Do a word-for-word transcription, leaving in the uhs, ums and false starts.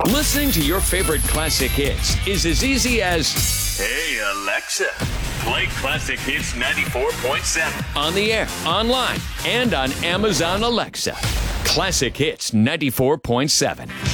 Listening to your favorite classic hits is as easy as, "Hey, Alexa, play Classic Hits ninety-four point seven. On the air, online, and on Amazon Alexa. Classic Hits ninety-four point seven.